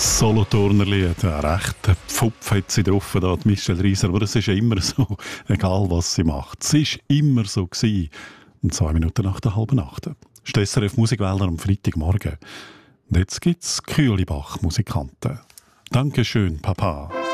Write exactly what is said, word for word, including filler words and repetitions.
Solothurner Lied, ein rechter Pfupf hat sie drauf, da, die Michelle Rieser, aber es ist ja immer so, egal was sie macht. Es ist immer so gewesen. Und zwei Minuten nach der halben Nacht. Das ist S R F Musikwälder am Freitagmorgen. Und jetzt gibt es Kühlibach-Musikanten. Dankeschön, Papa.